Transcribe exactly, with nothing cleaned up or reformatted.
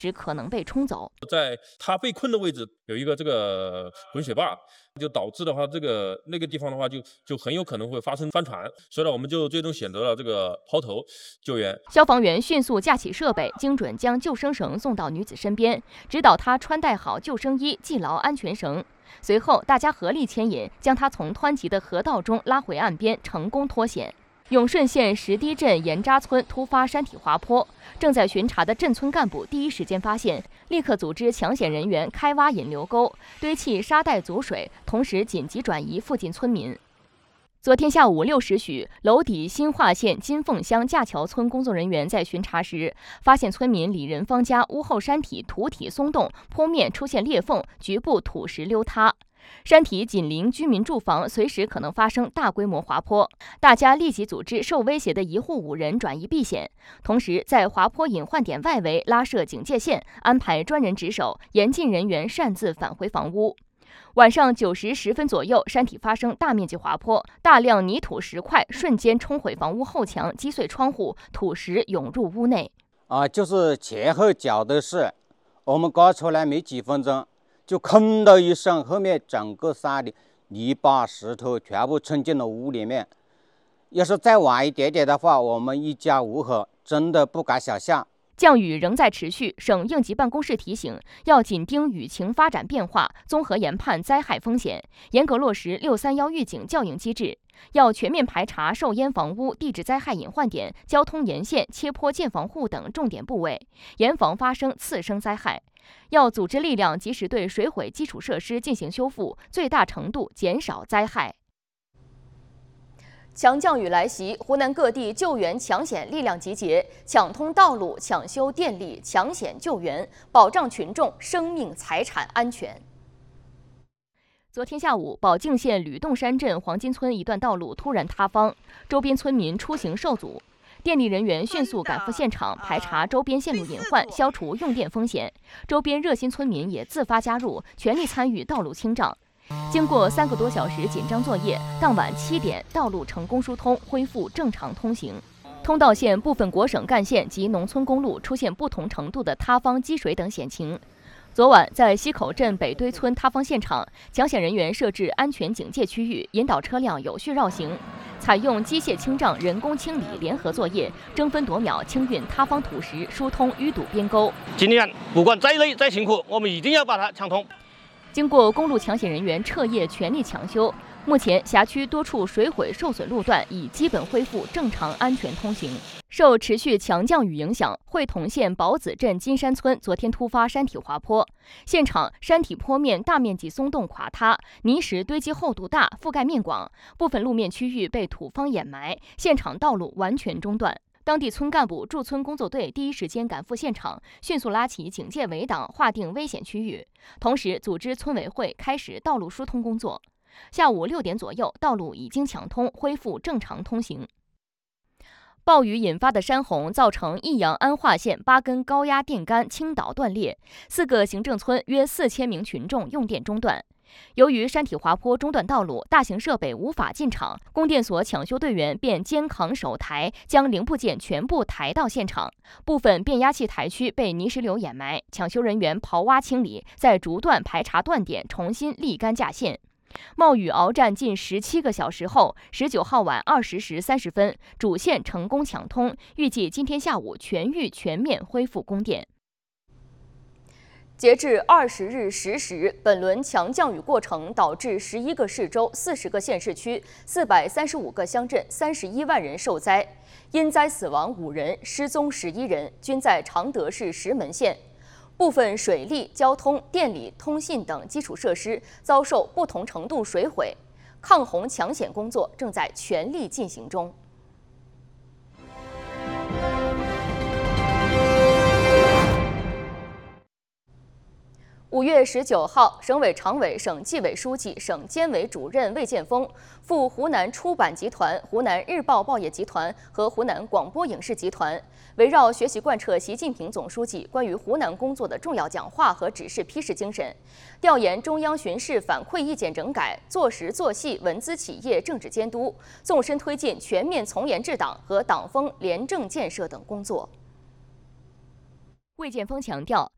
只可能被冲走。 在它被困的位置有一个这个滚水坝，就导致的话，这个那个地方的话就就很有可能会发生翻船，所以呢，我们就最终选择了这个抛头救援。 消防员迅速架起设备，精准将救生绳送到女子身边，指导她穿戴好救生衣，系牢安全绳。随后，大家合力牵引，将她从湍急的河道中拉回岸边，成功脱险。永顺县石堤镇盐渣村突发山体滑坡，正在巡查的镇村干部第一时间发现，立刻组织抢险人员开挖引流沟，堆砌沙袋阻水，同时紧急转移附近村民。昨天下午六时许，娄底新化县金凤乡架桥村工作人员在巡查时，发现村民李仁芳家屋后山体土体松动，坡面出现裂缝，局部土石溜塌。山体紧邻居民住房，随时可能发生大规模滑坡。大家立即组织受威胁的一户五人转移避险，同时在滑坡隐患点外围拉设警戒线，安排专人值守，严禁人员擅自返回房屋。晚上九时十分左右，山体发生大面积滑坡，大量泥土石块瞬间冲毁房屋后墙，击碎窗户，土石涌入屋内。 啊，就是前后脚的事，我们刚出来没几分钟。就吭的一声，后面整个山的泥巴、石头全部冲进了屋里面。要是再晚一点点的话，我们一家五口真的不敢想象。 降雨仍在持续，省应急办公室提醒，要紧盯雨情发展变化，综合研判灾害风险，严格落实六三幺预警校应机制。要全面排查受淹房屋、地质灾害隐患点、交通沿线、切坡建房户等重点部位，严防发生次生灾害。要组织力量及时对水毁基础设施进行修复，最大程度减少灾害。强降雨来袭，湖南各地救援抢险力量集结，抢通道路、抢修电力、抢险救援，保障群众生命财产安全。昨天下午，保定县吕洞山镇黄金村一段道路突然塌方，周边村民出行受阻。电力人员迅速赶赴现场，排查周边线路隐患，消除用电风险。周边热心村民也自发加入，全力参与道路清障。经过三个多小时紧张作业，当晚七点，道路成功疏通，恢复正常通行。通道线部分国省干线及农村公路出现不同程度的塌方、积水等险情。昨晚，在西口镇北堆村塌方现场，抢险人员设置安全警戒区域，引导车辆有序绕行，采用机械清障、人工清理联合作业，争分夺秒清运塌方土石，疏通淤堵边沟。 今天不管再累再辛苦，我们一定要把它抢通。 经过公路抢险人员彻夜全力抢修，目前辖区多处水毁受损路段已基本恢复正常安全通行。受持续强降雨影响，会同县宝子镇金山村昨天突发山体滑坡，现场山体坡面大面积松动垮塌，泥石堆积厚度大，覆盖面广，部分路面区域被土方掩埋，现场道路完全中断。当地村干部驻村工作队第一时间赶赴现场，迅速拉起警戒围挡，划定危险区域，同时组织村委会开始道路疏通工作。下午六点左右，道路已经抢通，恢复正常通行。暴雨引发的山洪造成益阳安化县八根高压电杆倾倒断裂，四个行政村约四千名群众用电中断。由于山体滑坡中断道路，大型设备无法进场，供电所抢修队员便肩扛手抬，将零部件全部抬到现场。部分变压器台区被泥石流掩埋，抢修人员刨挖清理，再逐段排查断点，重新立杆架线。冒雨鏖战近十七个小时后，十九号晚二十时三十分，主线成功抢通，预计今天下午全域全面恢复供电。截至二十日十时，本轮强降雨过程导致十一个市州、四十个县市区、四百三十五个乡镇、三十一万人受灾，因灾死亡五人，失踪十一人，均在常德市石门县。部分水利、交通、电力、通信等基础设施遭受不同程度水毁，抗洪抢险工作正在全力进行中。五月十九号，省委常委、省纪委书记、省监委主任魏建峰赴湖南出版集团、湖南日报报业集团和湖南广播影视集团，围绕学习贯彻习近平总书记关于湖南工作的重要讲话和指示批示精神，调研中央巡视反馈意见整改，做实做细文资企业政治监督，纵深推进全面从严治党和党风廉政建设等工作。魏建峰强调，